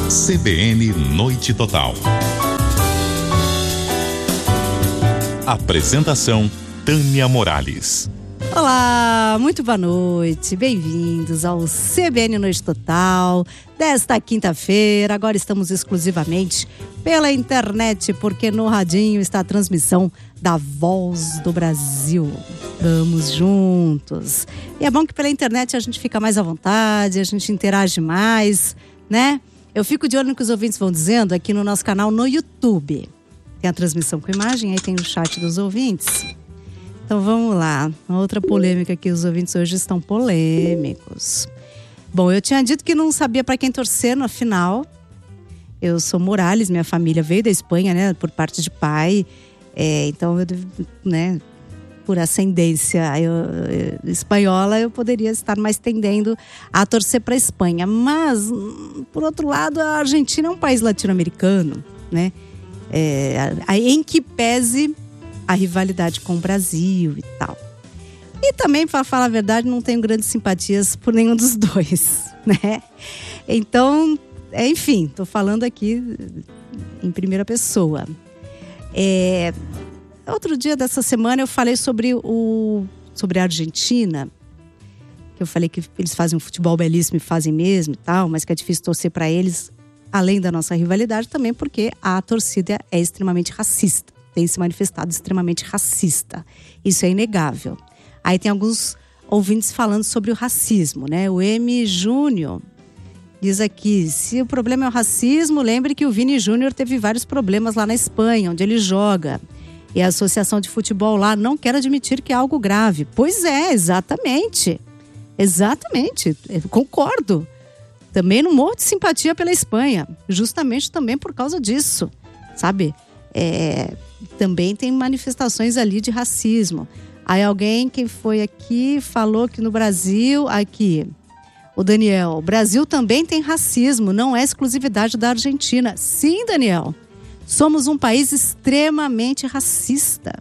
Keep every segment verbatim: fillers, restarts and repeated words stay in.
C B N Noite Total. Apresentação: Tânia Morales. Olá, muito boa noite, bem-vindos ao C B N Noite Total desta quinta-feira. Agora estamos exclusivamente pela internet, porque no radinho está a transmissão da Voz do Brasil. Vamos juntos. E é bom que pela internet a gente fica mais à vontade, a gente interage mais, né? Eu fico de olho no que os ouvintes vão dizendo aqui no nosso canal no YouTube. Tem a transmissão com imagem, aí tem o chat dos ouvintes. Então vamos lá, uma outra polêmica aqui, os ouvintes hoje estão polêmicos. Bom, eu tinha dito que não sabia para quem torcer na final. Eu sou Morales, minha família veio da Espanha, né, por parte de pai. É, então, eu, né, por ascendência eu, eu, espanhola, eu poderia estar mais tendendo a torcer para a Espanha. Mas, por outro lado, a Argentina é um país latino-americano, né, é, em que pese a rivalidade com o Brasil e tal. E também, para falar a verdade, não tenho grandes simpatias por nenhum dos dois, né? Então, enfim, estou falando aqui em primeira pessoa. É, outro dia dessa semana eu falei sobre, o, sobre a Argentina, que eu falei que eles fazem um futebol belíssimo e fazem mesmo e tal, mas que é difícil torcer para eles, além da nossa rivalidade, também porque a torcida é extremamente racista. Tem se manifestado extremamente racista. Isso é inegável. Aí tem alguns ouvintes falando sobre o racismo, né? O M. Júnior diz aqui, se o problema é o racismo, lembre que o Vini Júnior teve vários problemas lá na Espanha, onde ele joga. E a Associação de Futebol lá não quer admitir que é algo grave. Pois é, exatamente. Exatamente, eu concordo. Também não morro de simpatia pela Espanha, justamente também por causa disso, sabe? É, também tem manifestações ali de racismo. Aí alguém que foi aqui falou que no Brasil, aqui, o Daniel, o Brasil também tem racismo, não é exclusividade da Argentina. Sim, Daniel, somos um país extremamente racista.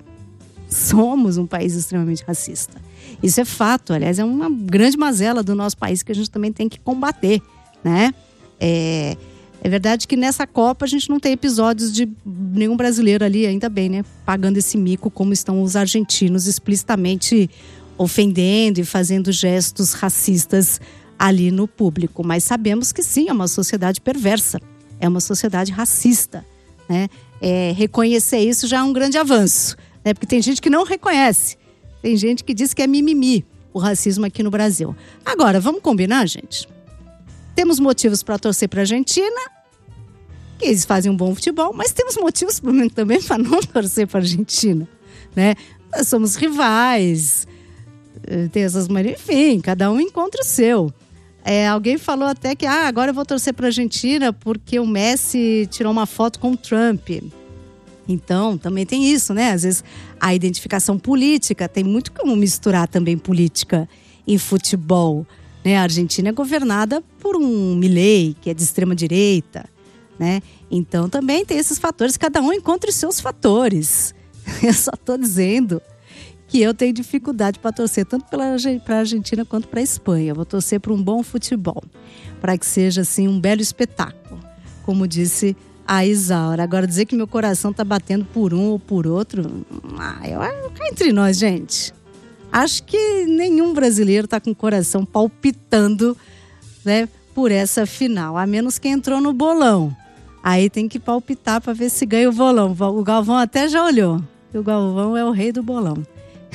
Somos um país extremamente racista. Isso é fato, aliás, é uma grande mazela do nosso país que a gente também tem que combater, né? É... É verdade que nessa Copa a gente não tem episódios de nenhum brasileiro ali, ainda bem, né? Pagando esse mico como estão os argentinos explicitamente ofendendo e fazendo gestos racistas ali no público. Mas sabemos que sim, é uma sociedade perversa, é uma sociedade racista, né? É, reconhecer isso já é um grande avanço, né? Porque tem gente que não reconhece, tem gente que diz que é mimimi o racismo aqui no Brasil. Agora, vamos combinar, gente? Temos motivos para torcer para a Argentina, que eles fazem um bom futebol, mas temos motivos também para não torcer para a Argentina, né? Nós somos rivais, tem essas maneiras, enfim, cada um encontra o seu. É, alguém falou até que ah, agora eu vou torcer para a Argentina porque o Messi tirou uma foto com o Trump. Então, também tem isso, né? Às vezes a identificação política, tem muito como misturar também política e futebol. Né, a Argentina é governada por um Milei, que é de extrema direita, né? Então também tem esses fatores, cada um encontra os seus fatores. Eu só estou dizendo que eu tenho dificuldade para torcer tanto para a Argentina quanto para a Espanha. Eu vou torcer para um bom futebol, para que seja assim um belo espetáculo, como disse a Isaura. Agora dizer que meu coração está batendo por um ou por outro, ah, eu, cá entre nós, gente. Acho que nenhum brasileiro está com o coração palpitando, né, por essa final. A menos que entrou no bolão. Aí tem que palpitar para ver se ganha o bolão. O Galvão até já olhou. O Galvão é o rei do bolão.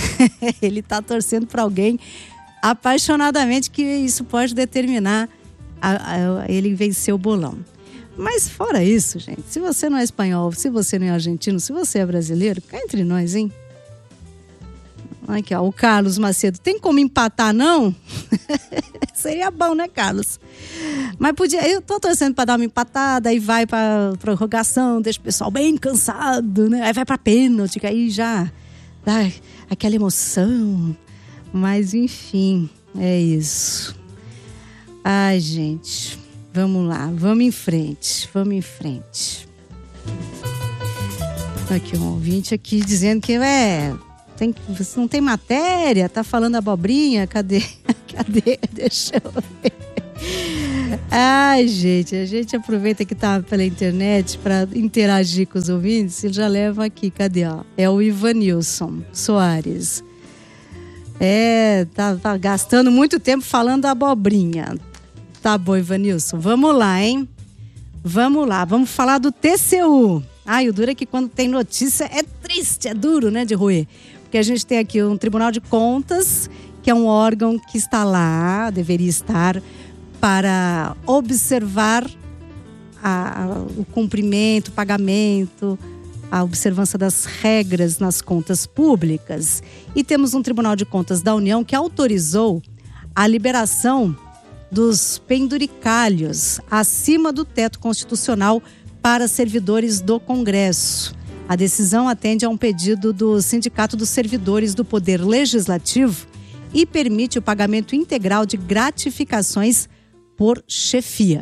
Ele está torcendo para alguém apaixonadamente, que isso pode determinar a, a, ele vencer o bolão. Mas fora isso, gente, se você não é espanhol, se você não é argentino, se você é brasileiro, cá entre nós, hein? Aqui, ó, o Carlos Macedo. Tem como empatar, não? Seria bom, né, Carlos? Mas podia. Eu tô torcendo para dar uma empatada, aí vai para prorrogação, deixa o pessoal bem cansado, né? Aí vai para pênalti, que aí já dá aquela emoção. Mas, enfim, é isso. Ai, gente, vamos lá, vamos em frente, vamos em frente. Aqui, um ouvinte aqui dizendo que é. Tem, você não tem matéria, tá falando abobrinha, cadê? Cadê? Deixa eu ver. Ai, gente, a gente aproveita que tá pela internet para interagir com os ouvintes e já leva aqui, cadê, ó? É o Ivanilson Soares. É, tá, tá gastando muito tempo falando abobrinha. Tá bom, Ivanilson, vamos lá, hein? Vamos lá, vamos falar do T C U. Ai, o duro é que quando tem notícia é triste, é duro, né, de roer. Porque a gente tem aqui um Tribunal de Contas, que é um órgão que está lá, deveria estar, para observar a, a, o cumprimento, o pagamento, a observância das regras nas contas públicas. E temos um Tribunal de Contas da União que autorizou a liberação dos penduricalhos acima do teto constitucional para servidores do Congresso. A decisão atende a um pedido do Sindicato dos Servidores do Poder Legislativo e permite o pagamento integral de gratificações por chefia.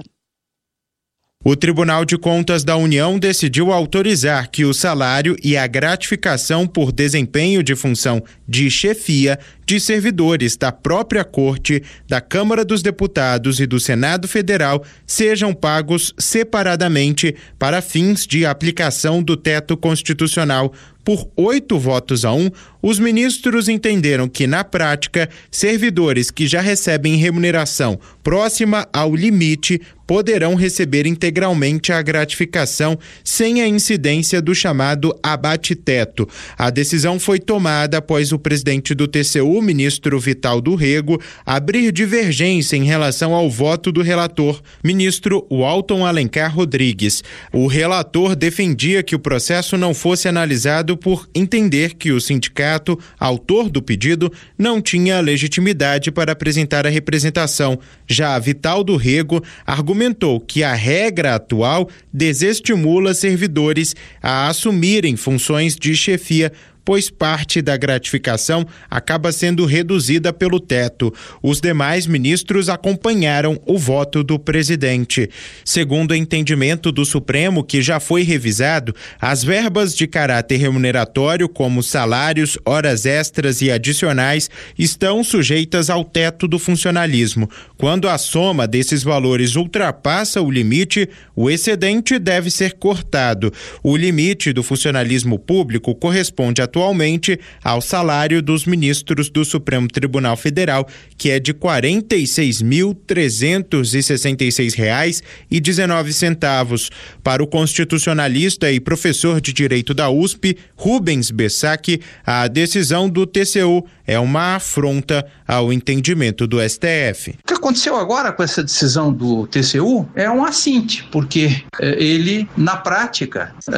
O Tribunal de Contas da União decidiu autorizar que o salário e a gratificação por desempenho de função de chefia de servidores da própria Corte, da Câmara dos Deputados e do Senado Federal sejam pagos separadamente para fins de aplicação do teto constitucional. Por oito votos a um, os ministros entenderam que, na prática, servidores que já recebem remuneração próxima ao limite poderão receber integralmente a gratificação sem a incidência do chamado abate-teto. A decisão foi tomada após o presidente do T C U, o ministro Vital do Rego, abrir divergência em relação ao voto do relator, ministro Walton Alencar Rodrigues. O relator defendia que o processo não fosse analisado por entender que o sindicato, autor do pedido, não tinha legitimidade para apresentar a representação. Já Vital do Rego argumentou que a regra atual desestimula servidores a assumirem funções de chefia, pois parte da gratificação acaba sendo reduzida pelo teto. Os demais ministros acompanharam o voto do presidente. Segundo o entendimento do Supremo, que já foi revisado, as verbas de caráter remuneratório, como salários, horas extras e adicionais, estão sujeitas ao teto do funcionalismo. Quando a soma desses valores ultrapassa o limite, o excedente deve ser cortado. O limite do funcionalismo público corresponde a atualmente ao salário dos ministros do Supremo Tribunal Federal, que é de quarenta e seis mil trezentos e sessenta e seis reais e dezenove centavos. Para o constitucionalista e professor de Direito da U S P, Rubens Bessac, a decisão do T C U é uma afronta ao entendimento do S T F. O que aconteceu agora com essa decisão do T C U é um assinte, porque eh, ele, na prática, eh,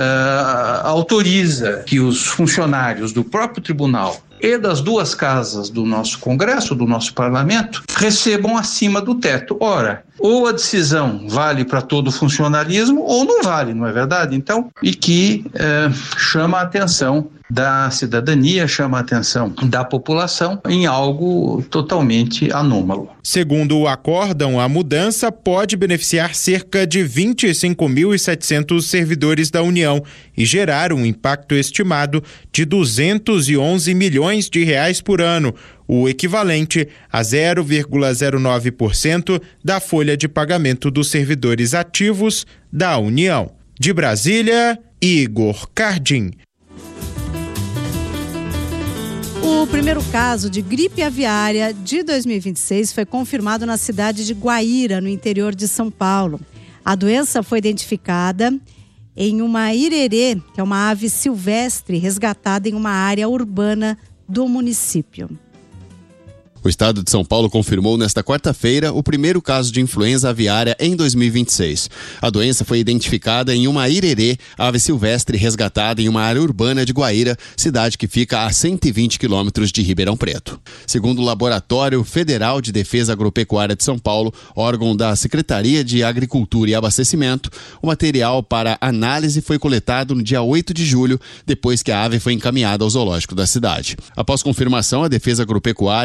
autoriza que os funcionários do próprio tribunal e das duas casas do nosso Congresso, do nosso Parlamento, recebam acima do teto. Ora, ou a decisão vale para todo o funcionalismo ou não vale, não é verdade? Então, e que eh, chama a atenção da cidadania, chama a atenção da população em algo totalmente anômalo. Segundo o acórdão, a mudança pode beneficiar cerca de vinte e cinco mil e setecentos servidores da União e gerar um impacto estimado de duzentos e onze milhões de reais por ano, o equivalente a zero vírgula zero nove por cento da folha de pagamento dos servidores ativos da União. De Brasília, Igor Cardim. O primeiro caso de gripe aviária de dois mil e vinte e seis foi confirmado na cidade de Guaíra, no interior de São Paulo. A doença foi identificada em uma irerê, que é uma ave silvestre resgatada em uma área urbana do município. O estado de São Paulo confirmou nesta quarta-feira o primeiro caso de influenza aviária em dois mil e vinte e seis. A doença foi identificada em uma irerê, ave silvestre resgatada em uma área urbana de Guaíra, cidade que fica a cento e vinte quilômetros de Ribeirão Preto. Segundo o Laboratório Federal de Defesa Agropecuária de São Paulo, órgão da Secretaria de Agricultura e Abastecimento, o material para análise foi coletado no dia oito de julho, depois que a ave foi encaminhada ao zoológico da cidade. Após confirmação, a Defesa Agropecuária informou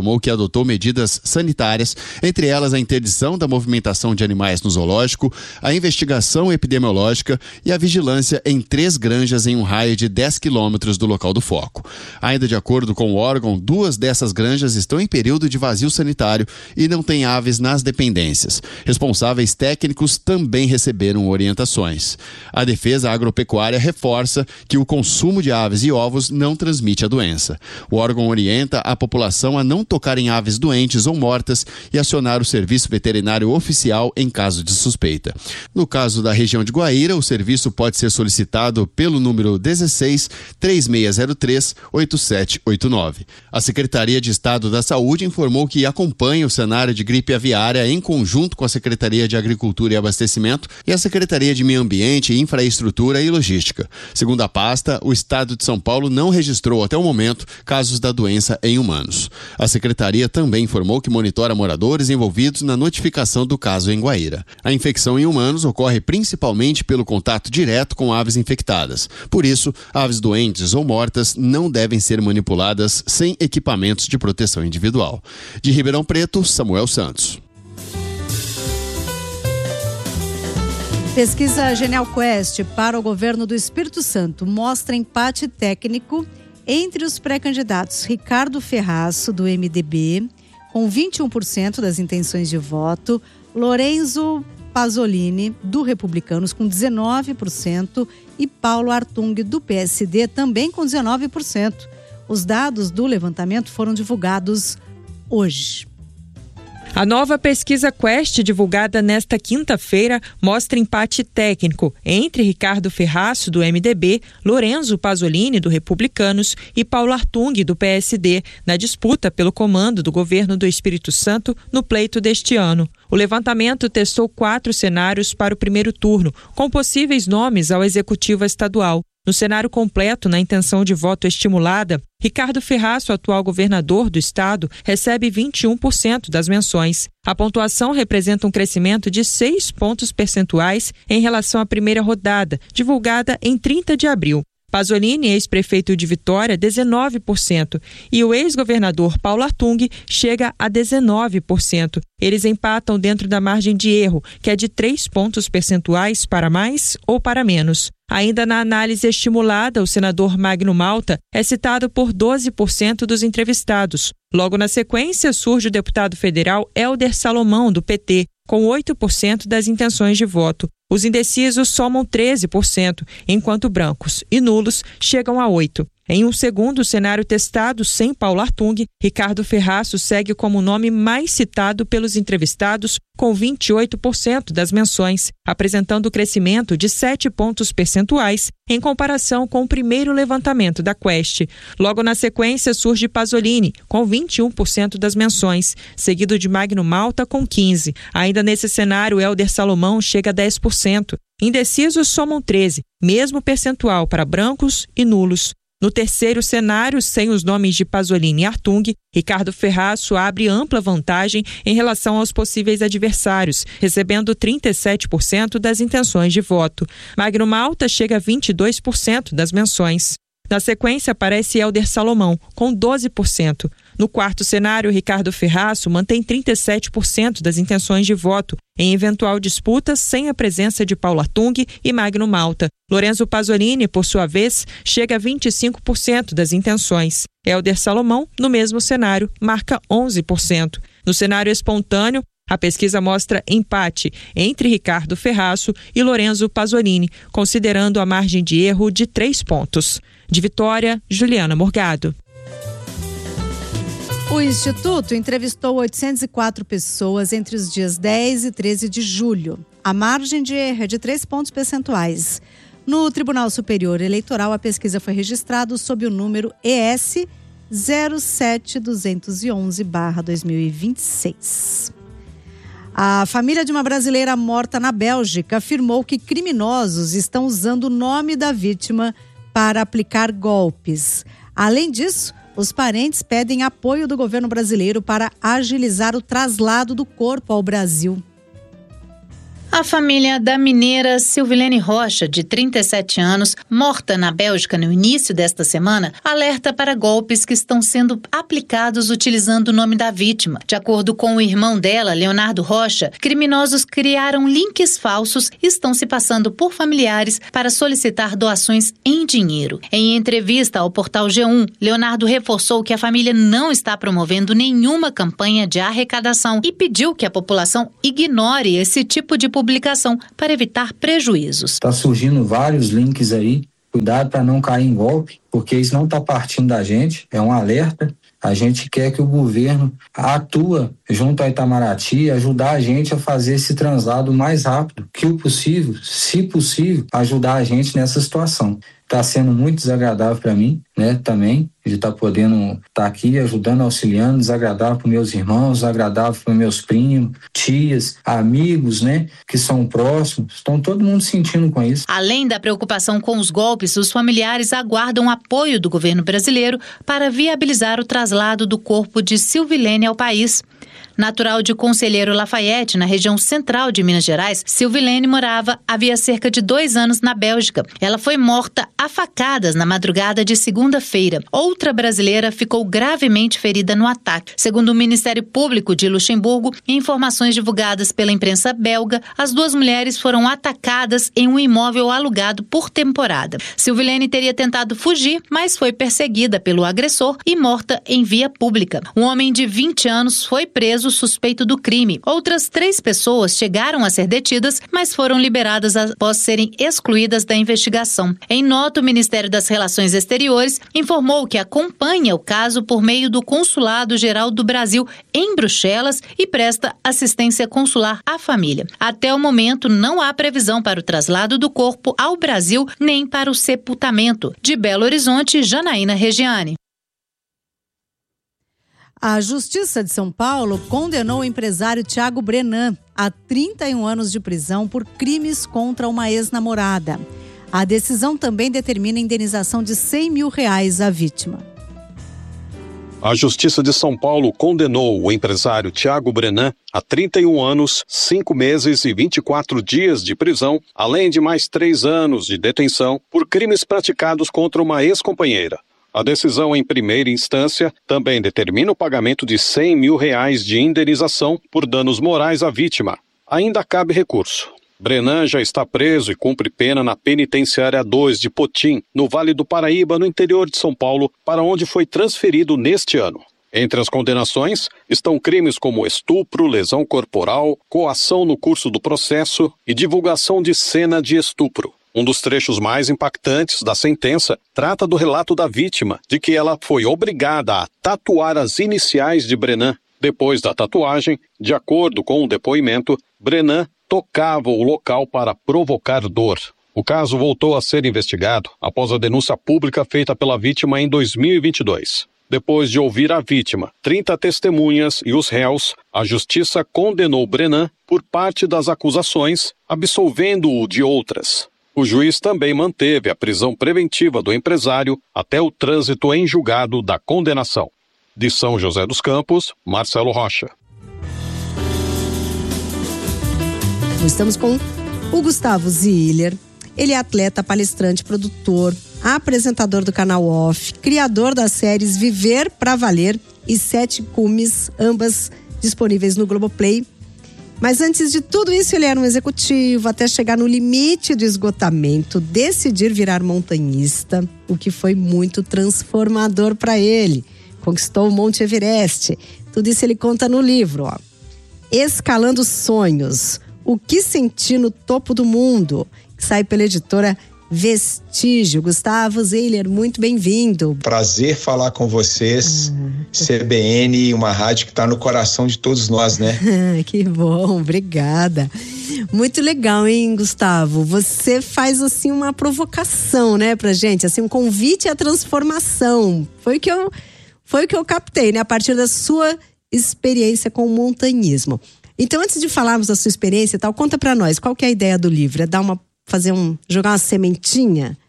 informou que adotou medidas sanitárias, entre elas a interdição da movimentação de animais no zoológico, a investigação epidemiológica e a vigilância em três granjas em um raio de dez quilômetros do local do foco. Ainda de acordo com o órgão, duas dessas granjas estão em período de vazio sanitário e não tem aves nas dependências. Responsáveis técnicos também receberam orientações. A Defesa Agropecuária reforça que o consumo de aves e ovos não transmite a doença. O órgão orienta a população a não tocar em aves doentes ou mortas e acionar o serviço veterinário oficial em caso de suspeita. No caso da região de Guaíra, o serviço pode ser solicitado pelo número dezesseis, três seis zero três, oito sete oito nove. A Secretaria de Estado da Saúde informou que acompanha o cenário de gripe aviária em conjunto com a Secretaria de Agricultura e Abastecimento e a Secretaria de Meio Ambiente, Infraestrutura e Logística. Segundo a pasta, o Estado de São Paulo não registrou até o momento casos da doença em humanos. A Secretaria também informou que monitora moradores envolvidos na notificação do caso em Guaíra. A infecção em humanos ocorre principalmente pelo contato direto com aves infectadas. Por isso, aves doentes ou mortas não devem ser manipuladas sem equipamentos de proteção individual. De Ribeirão Preto, Samuel Santos. Pesquisa Genial Quest para o governo do Espírito Santo mostra empate técnico entre os pré-candidatos Ricardo Ferraço, do M D B, com vinte e um por cento das intenções de voto, Lorenzo Pasolini, do Republicanos, com dezenove por cento e Paulo Artung, do P S D, também com dezenove por cento. Os dados do levantamento foram divulgados hoje. A nova pesquisa Quest, divulgada nesta quinta-feira, mostra empate técnico entre Ricardo Ferraço, do M D B, Lorenzo Pasolini, do Republicanos, e Paulo Artung, do P S D, na disputa pelo comando do governo do Espírito Santo no pleito deste ano. O levantamento testou quatro cenários para o primeiro turno, com possíveis nomes ao executivo estadual. No cenário completo, na intenção de voto estimulada, Ricardo Ferraço, atual governador do estado, recebe vinte e um por cento das menções. A pontuação representa um crescimento de seis pontos percentuais em relação à primeira rodada, divulgada em trinta de abril. Pasolini, ex-prefeito de Vitória, dezenove por cento, e o ex-governador Paulo Artung chega a dezenove por cento. Eles empatam dentro da margem de erro, que é de três pontos percentuais para mais ou para menos. Ainda na análise estimulada, o senador Magno Malta é citado por doze por cento dos entrevistados. Logo na sequência, surge o deputado federal Hélder Salomão, do P T, com oito por cento das intenções de voto. Os indecisos somam treze por cento, enquanto brancos e nulos chegam a oito por cento. Em um segundo cenário testado sem Paulo Artung, Ricardo Ferraço segue como o nome mais citado pelos entrevistados, com vinte e oito por cento das menções, apresentando crescimento de sete pontos percentuais em comparação com o primeiro levantamento da Quest. Logo na sequência surge Pasolini, com vinte e um por cento das menções, seguido de Magno Malta, com quinze por cento. Ainda nesse cenário, Hélder Salomão chega a dez por cento. Indecisos somam treze por cento, mesmo percentual para brancos e nulos. No terceiro cenário, sem os nomes de Pasolini e Artung, Ricardo Ferraço abre ampla vantagem em relação aos possíveis adversários, recebendo trinta e sete por cento das intenções de voto. Magno Malta chega a vinte e dois por cento das menções. Na sequência, aparece Hélder Salomão, com doze por cento. No quarto cenário, Ricardo Ferraço mantém trinta e sete por cento das intenções de voto, em eventual disputa sem a presença de Paulo Artung e Magno Malta. Lorenzo Pasolini, por sua vez, chega a vinte e cinco por cento das intenções. Hélder Salomão, no mesmo cenário, marca onze por cento. No cenário espontâneo, a pesquisa mostra empate entre Ricardo Ferraço e Lorenzo Pasolini, considerando a margem de erro de três pontos. De Vitória, Juliana Morgado. O Instituto entrevistou oitocentas e quatro pessoas entre os dias dez e treze de julho. A margem de erro é de três pontos percentuais. No Tribunal Superior Eleitoral, a pesquisa foi registrada sob o número E S zero sete dois um um barra dois mil e vinte e seis. A família de uma brasileira morta na Bélgica afirmou que criminosos estão usando o nome da vítima para aplicar golpes. Além disso, os parentes pedem apoio do governo brasileiro para agilizar o traslado do corpo ao Brasil. A família da mineira Silvilene Rocha, de trinta e sete anos, morta na Bélgica no início desta semana, alerta para golpes que estão sendo aplicados utilizando o nome da vítima. De acordo com o irmão dela, Leonardo Rocha, criminosos criaram links falsos e estão se passando por familiares para solicitar doações em dinheiro. Em entrevista ao portal G um, Leonardo reforçou que a família não está promovendo nenhuma campanha de arrecadação e pediu que a população ignore esse tipo de publicação para evitar prejuízos. Está surgindo vários links aí, cuidado para não cair em golpe, porque isso não está partindo da gente, é um alerta. A gente quer que o governo atua junto ao Itamaraty, ajudar a gente a fazer esse translado mais rápido que o possível, se possível, ajudar a gente nessa situação. Está sendo muito desagradável para mim, né, também, de estar tá podendo estar tá aqui ajudando, auxiliando, desagradável para meus irmãos, desagradável para meus primos, tias, amigos, né, que são próximos, estão todo mundo sentindo com isso. Além da preocupação com os golpes, os familiares aguardam apoio do governo brasileiro para viabilizar o traslado do corpo de Silvilene ao país. Natural de Conselheiro Lafayette, na região central de Minas Gerais, Silvilene morava havia cerca de dois anos na Bélgica. Ela foi morta a facadas na madrugada de segunda-feira. Outra brasileira ficou gravemente ferida no ataque. Segundo o Ministério Público de Luxemburgo, em informações divulgadas pela imprensa belga, as duas mulheres foram atacadas em um imóvel alugado por temporada. Silvilene teria tentado fugir, mas foi perseguida pelo agressor e morta em via pública. Um homem de vinte anos foi preso suspeito do crime. Outras três pessoas chegaram a ser detidas, mas foram liberadas após serem excluídas da investigação. Em nota, o Ministério das Relações Exteriores informou que acompanha o caso por meio do Consulado Geral do Brasil em Bruxelas e presta assistência consular à família. Até o momento, não há previsão para o traslado do corpo ao Brasil nem para o sepultamento. De Belo Horizonte, Janaína Regiane. A Justiça de São Paulo condenou o empresário Thiago Brenan a trinta e um anos de prisão por crimes contra uma ex-namorada. A decisão também determina a indenização de cem mil reais à vítima. A Justiça de São Paulo condenou o empresário Thiago Brenan a trinta e um anos, cinco meses e vinte e quatro dias de prisão, além de mais três anos de detenção por crimes praticados contra uma ex-companheira. A decisão em primeira instância também determina o pagamento de cem mil reais de indenização por danos morais à vítima. Ainda cabe recurso. Brenan já está preso e cumpre pena na Penitenciária dois de Potim, no Vale do Paraíba, no interior de São Paulo, para onde foi transferido neste ano. Entre as condenações estão crimes como estupro, lesão corporal, coação no curso do processo e divulgação de cena de estupro. Um dos trechos mais impactantes da sentença trata do relato da vítima, de que ela foi obrigada a tatuar as iniciais de Brenan. Depois da tatuagem, de acordo com o depoimento, Brenan tocava o local para provocar dor. O caso voltou a ser investigado após a denúncia pública feita pela vítima em dois mil e vinte e dois. Depois de ouvir a vítima, trinta testemunhas e os réus, a justiça condenou Brenan por parte das acusações, absolvendo-o de outras. O juiz também manteve a prisão preventiva do empresário até o trânsito em julgado da condenação. De São José dos Campos, Marcelo Rocha. Estamos com o Gustavo Ziller. Ele é atleta, palestrante, produtor, apresentador do canal Off, criador das séries Viver pra Valer e Sete Cumes, ambas disponíveis no Globoplay. Mas antes de tudo isso, ele era um executivo até chegar no limite do esgotamento, decidir virar montanhista, o que foi muito transformador para ele. Conquistou o Monte Everest. Tudo isso ele conta no livro, ó. Escalando Sonhos. O que senti no topo do mundo, que sai pela editora Vestígio. Gustavo Ziller, muito bem-vindo. Prazer falar com vocês. Ah. C B N, uma rádio que está no coração de todos nós, né? Que bom, obrigada. Muito legal, hein, Gustavo? Você faz, assim, uma provocação, né, pra gente, assim, um convite à transformação. Foi o que eu, foi o que eu captei, né, a partir da sua experiência com o montanhismo. Então, antes de falarmos da sua experiência e tal, conta pra nós, qual que é a ideia do livro? É dar uma, fazer um, jogar uma sementinha?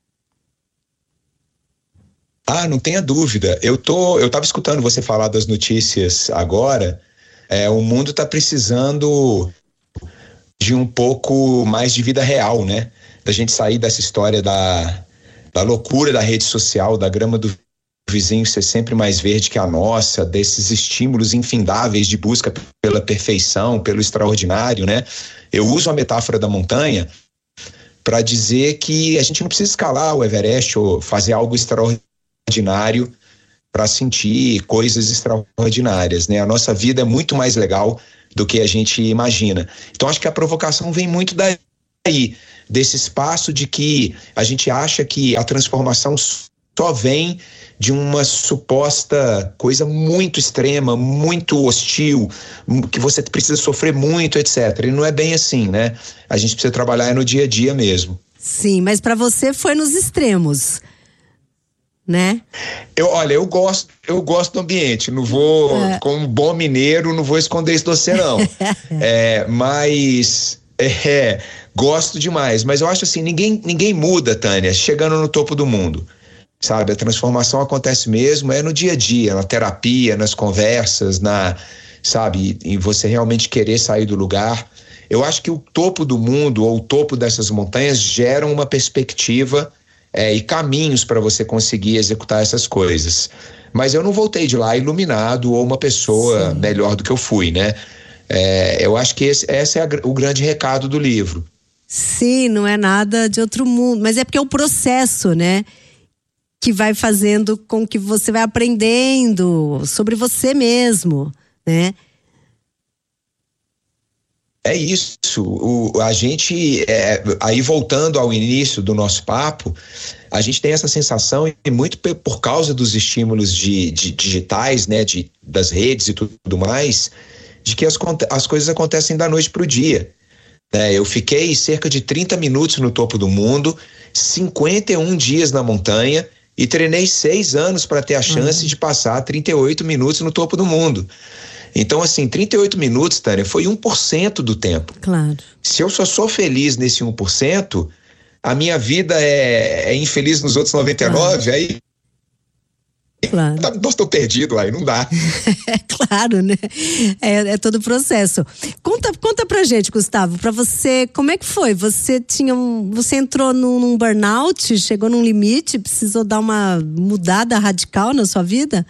Ah, não tenha dúvida. Eu tô, eu tava escutando você falar das notícias agora. É, o mundo tá precisando de um pouco mais de vida real, né? Da gente sair dessa história da, da loucura da rede social, da grama do vizinho ser sempre mais verde que a nossa, desses estímulos infindáveis de busca pela perfeição, pelo extraordinário, né? Eu uso a metáfora da montanha para dizer que a gente não precisa escalar o Everest ou fazer algo extraordinário para sentir coisas extraordinárias, né? A nossa vida é muito mais legal do que a gente imagina. Então acho que a provocação vem muito daí, desse espaço de que a gente acha que a transformação só vem de uma suposta coisa muito extrema, muito hostil, que você precisa sofrer muito, etcétera. E não é bem assim, né? A gente precisa trabalhar no dia a dia mesmo. Sim, mas para você foi nos extremos, né? Eu, olha, eu gosto, eu gosto do ambiente, não vou, é. como um bom mineiro, não vou esconder isso de você, não. é, mas, é, gosto demais. Mas eu acho assim, ninguém, ninguém muda, Tânia, chegando no topo do mundo. Sabe, a transformação acontece mesmo, é no dia a dia, na terapia, nas conversas, na, sabe, em você realmente querer sair do lugar. Eu acho que o topo do mundo ou o topo dessas montanhas geram uma perspectiva é, e caminhos para você conseguir executar essas coisas. Mas eu não voltei de lá iluminado ou uma pessoa Sim. melhor do que eu fui, né? É, eu acho que esse, esse é a, o grande recado do livro. Sim, não é nada de outro mundo, mas é porque é o processo, né? Que vai fazendo com que você vai aprendendo sobre você mesmo, né? É isso, o, a gente, é, aí voltando ao início do nosso papo, a gente tem essa sensação, e muito por causa dos estímulos de, de digitais, né, de, das redes e tudo mais, de que as, as coisas acontecem da noite para o dia. É, eu fiquei cerca de trinta minutos no topo do mundo, cinquenta e um dias na montanha, e treinei seis anos para ter a chance uhum. de passar trinta e oito minutos no topo do mundo. Então, assim, trinta e oito minutos, Tânia, foi um por cento do tempo. Claro. Se eu só sou feliz nesse um por cento, a minha vida é, é infeliz nos outros noventa e nove por cento, claro. Aí... Claro. Nós estou perdido aí, não dá. É claro, né? É, é todo o processo. Conta, conta pra gente, Gustavo, pra você, como é que foi? Você tinha um, você entrou num, num burnout, chegou num limite, precisou dar uma mudada radical na sua vida?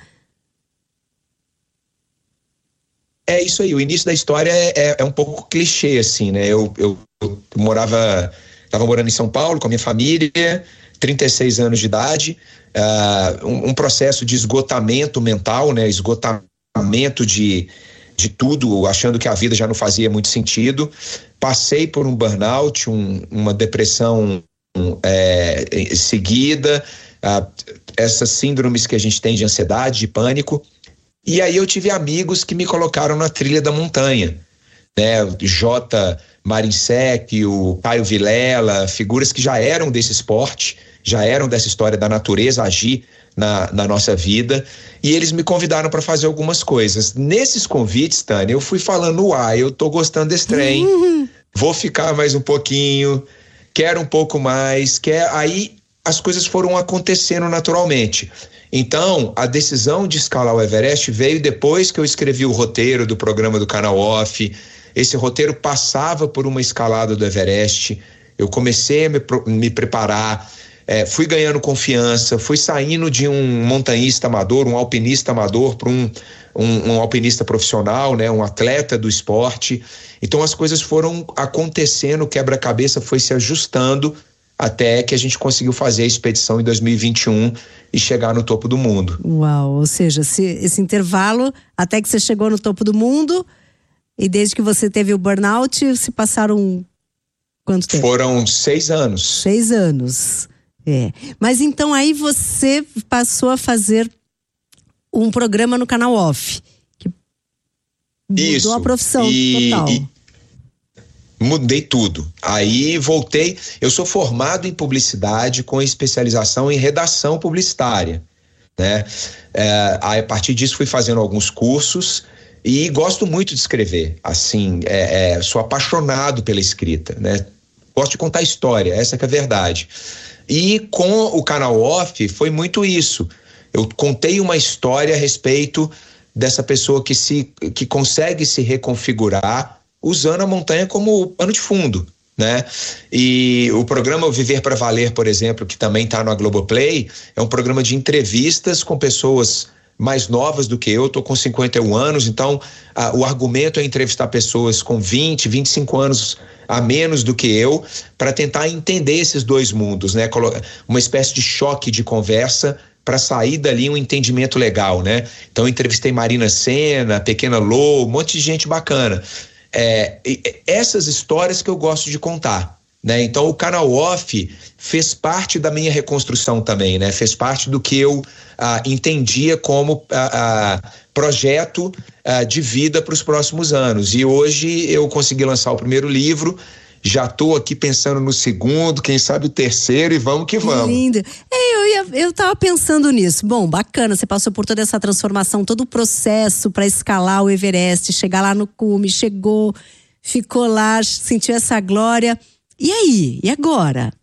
É isso aí, o início da história é, é, é um pouco clichê, assim, né? Eu, eu, eu morava, estava morando em São Paulo com a minha família, trinta e seis anos de idade, uh, um, um processo de esgotamento mental, né? Esgotamento de, de tudo, achando que a vida já não fazia muito sentido. Passei por um burnout, um, uma depressão um, é, seguida, uh, essas síndromes que a gente tem de ansiedade, de pânico. E aí eu tive amigos que me colocaram na trilha da montanha, né? O J. Marinsec, o Caio Vilela, figuras que já eram desse esporte, já eram dessa história da natureza agir na, na nossa vida, e eles me convidaram para fazer algumas coisas. Nesses convites, Tânia, eu fui falando, uai, eu tô gostando desse trem, uhum. vou ficar mais um pouquinho, quero um pouco mais, quer... aí as coisas foram acontecendo naturalmente. Então, a decisão de escalar o Everest veio depois que eu escrevi o roteiro do programa do Canal Off. Esse roteiro passava por uma escalada do Everest. Eu comecei a me, me preparar, é, fui ganhando confiança, fui saindo de um montanhista amador, um alpinista amador, para um, um, um alpinista profissional, né, um atleta do esporte. Então, as coisas foram acontecendo, o quebra-cabeça foi se ajustando, até que a gente conseguiu fazer a expedição em dois mil e vinte e um e chegar no topo do mundo. Uau, ou seja, esse, esse intervalo até que você chegou no topo do mundo, e desde que você teve o burnout, se passaram quanto tempo? Foram seis anos. Seis anos, é. Mas então aí você passou a fazer um programa no Canal Off, que mudou Isso, a profissão e, total. E... Mudei tudo. Aí voltei, eu sou formado em publicidade com especialização em redação publicitária, né? É, aí, a partir disso fui fazendo alguns cursos e gosto muito de escrever, assim, é, é, sou apaixonado pela escrita, né? Gosto de contar história, essa que é a verdade. E com o Canal Off foi muito isso. Eu contei uma história a respeito dessa pessoa que, se, que consegue se reconfigurar usando a montanha como pano de fundo, né? E o programa Viver para Valer, por exemplo, que também está no Globoplay, é um programa de entrevistas com pessoas mais novas do que eu. Estou com cinquenta e um anos, então a, o argumento é entrevistar pessoas com vinte, vinte e cinco anos a menos do que eu, para tentar entender esses dois mundos, né? Uma espécie de choque de conversa para sair dali um entendimento legal, né? Então eu entrevistei Marina Sena, Pequena Lô, um monte de gente bacana. É, essas histórias que eu gosto de contar, né? Então o Canal Off fez parte da minha reconstrução também, né? Fez parte do que eu ah, entendia como ah, ah, projeto ah, de vida para os próximos anos. E hoje eu consegui lançar o primeiro livro, já estou aqui pensando no segundo, quem sabe o terceiro, e vamos que vamos. Que lindo. É, eu, ia, eu tava pensando nisso. Bom, bacana, você passou por toda essa transformação, todo o processo para escalar o Everest, chegar lá no cume, chegou, ficou lá, sentiu essa glória. E aí? E agora?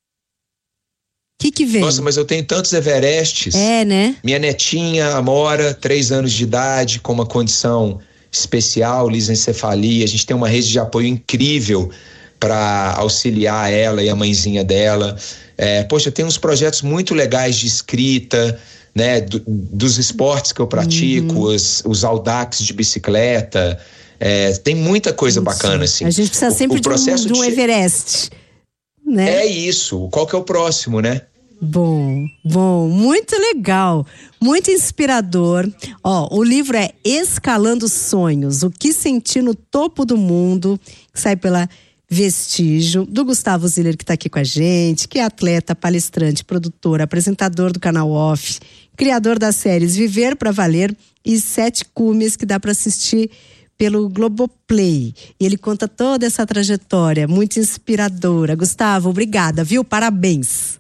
O que que vem? Nossa, mas eu tenho tantos Everestes. É, né? Minha netinha, Amora, três anos de idade, com uma condição especial, lisencefalia. A gente tem uma rede de apoio incrível para auxiliar ela e a mãezinha dela. É, poxa, tem uns projetos muito legais de escrita, né? Do, dos esportes que eu pratico, uhum. os, os Audax de bicicleta. É, tem muita coisa isso. bacana, assim. A gente precisa o, sempre o de, um, de um Everest, né? É isso. Qual que é o próximo, né? Bom, bom, muito legal, muito inspirador. Ó, o livro é Escalando Sonhos, o que senti no topo do mundo, que sai pela Vestígio, do Gustavo Ziller, que está aqui com a gente, que é atleta, palestrante, produtor, apresentador do Canal Off, criador das séries Viver para Valer e Sete Cumes, que dá para assistir pelo Globoplay. E ele conta toda essa trajetória, muito inspiradora. Gustavo, obrigada, viu? Parabéns.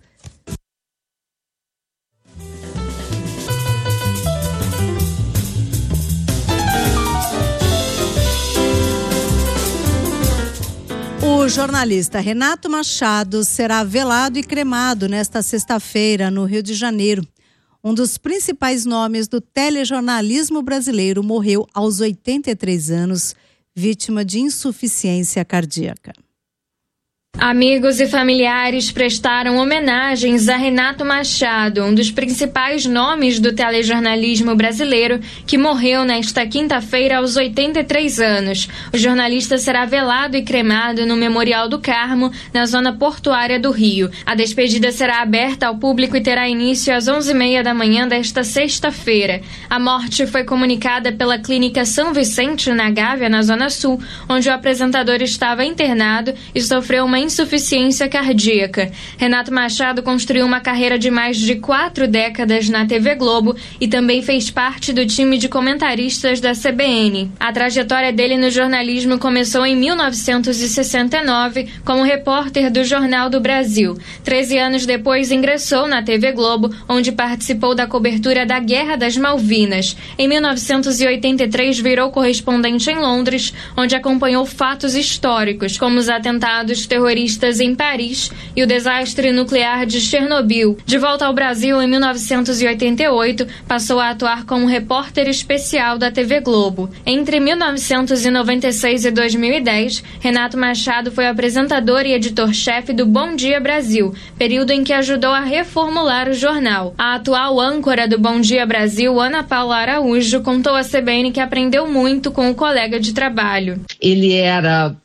O jornalista Renato Machado será velado e cremado nesta sexta-feira no Rio de Janeiro. Um dos principais nomes do telejornalismo brasileiro morreu aos oitenta e três anos, vítima de insuficiência cardíaca. Amigos e familiares prestaram homenagens a Renato Machado, um dos principais nomes do telejornalismo brasileiro, que morreu nesta quinta-feira aos oitenta e três anos. O jornalista será velado e cremado no Memorial do Carmo, na zona portuária do Rio. A despedida será aberta ao público e terá início às onze e meia da manhã desta sexta-feira. A morte foi comunicada pela Clínica São Vicente, na Gávea, na Zona Sul, onde o apresentador estava internado e sofreu uma insuficiência cardíaca. Renato Machado construiu uma carreira de mais de quatro décadas na T V Globo e também fez parte do time de comentaristas da C B N. A trajetória dele no jornalismo começou em mil novecentos e sessenta e nove como repórter do Jornal do Brasil. Treze anos depois ingressou na T V Globo, onde participou da cobertura da Guerra das Malvinas. Em mil novecentos e oitenta e três virou correspondente em Londres, onde acompanhou fatos históricos, como os atentados terroristas em Paris e o desastre nuclear de Chernobyl. De volta ao Brasil em mil novecentos e oitenta e oito, passou a atuar como repórter especial da T V Globo. Entre mil novecentos e noventa e seis e dois mil e dez, Renato Machado foi apresentador e editor-chefe do Bom Dia Brasil, período em que ajudou a reformular o jornal. A atual âncora do Bom Dia Brasil, Ana Paula Araújo, contou à C B N que aprendeu muito com o colega de trabalho. Ele era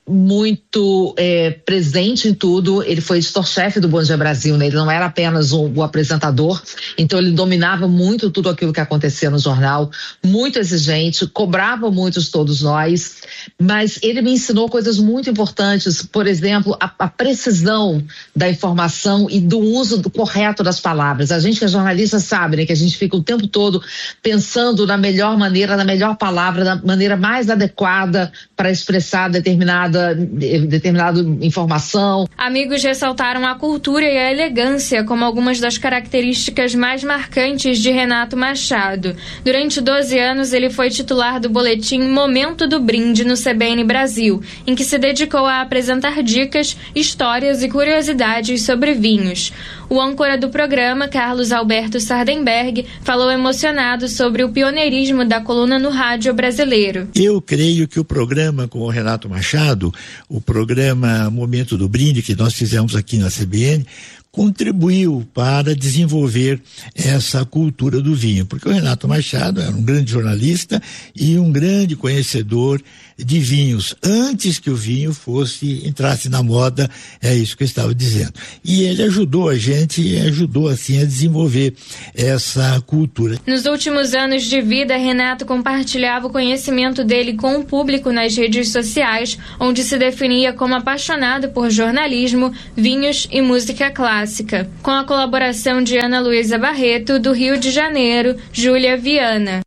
muito é, presente em tudo. Ele foi editor-chefe do Bom Dia Brasil, né? Ele não era apenas um, o apresentador, então ele dominava muito tudo aquilo que acontecia no jornal, muito exigente, cobrava muito de todos nós, mas ele me ensinou coisas muito importantes, por exemplo, a, a precisão da informação e do uso do correto das palavras. A gente que é jornalista sabe, né, que a gente fica o tempo todo pensando na melhor maneira, na melhor palavra, na maneira mais adequada para expressar determinada, determinada informação inovação. Amigos ressaltaram a cultura e a elegância como algumas das características mais marcantes de Renato Machado. Durante doze anos, ele foi titular do boletim Momento do Brinde no C B N Brasil, em que se dedicou a apresentar dicas, histórias e curiosidades sobre vinhos. O âncora do programa, Carlos Alberto Sardenberg, falou emocionado sobre o pioneirismo da coluna no rádio brasileiro. Eu creio que o programa com o Renato Machado, o programa Momento do Brinde, que nós fizemos aqui na C B N, contribuiu para desenvolver essa cultura do vinho, porque o Renato Machado era um grande jornalista e um grande conhecedor de vinhos, antes que o vinho fosse, entrasse na moda, é isso que eu estava dizendo. E ele ajudou a gente, e ajudou assim a desenvolver essa cultura. Nos últimos anos de vida, Renato compartilhava o conhecimento dele com o público nas redes sociais, onde se definia como apaixonado por jornalismo, vinhos e música clássica. Com a colaboração de Ana Luísa Barreto, do Rio de Janeiro, Júlia Viana.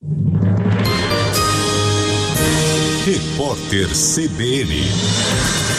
Repórter C B N.